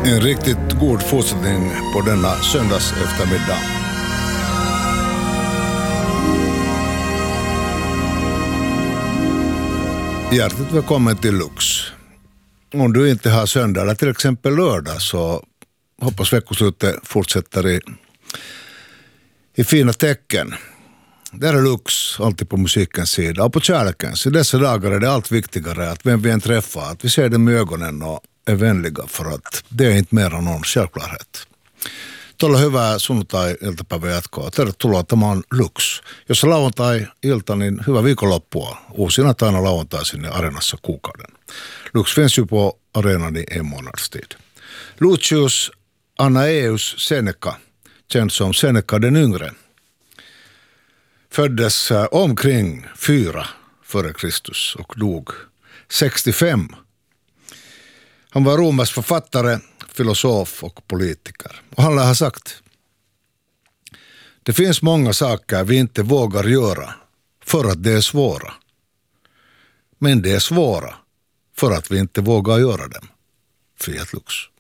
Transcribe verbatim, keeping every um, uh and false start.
En riktigt god fortsättning på denna söndags eftermiddag. Hjärtligt välkommen till Lux. Om du inte har söndag eller till exempel lördag så hoppas veckoslutet fortsätter i, i fina tecken. Där är Lux alltid på musikens sida och på kärlekens. I dessa dagar är det allt viktigare att vem vi än träffar, att vi ser dem med ögonen och är vänliga, för att det är inte mer än någon självklarhet. Tuolla hyvää sunnuntai-iltapäivää jatkoa. Tervetuloa, tämä on Lux. Jos on lauantai-ilta, niin hyvää viikonloppua. Uusina taina lauantaisin ja Areenassa kuukauden. Lux finns ju på arenan i en månads tid. Lucius Annaeus Seneca, känd som Seneca den yngre, föddes omkring fyra före Kristus och dog sextiofem. Han var romersk författare, filosof och politiker. Och han har sagt: det finns många saker vi inte vågar göra för att det är svåra. Men det är svåra för att vi inte vågar göra dem. Fiat Lux.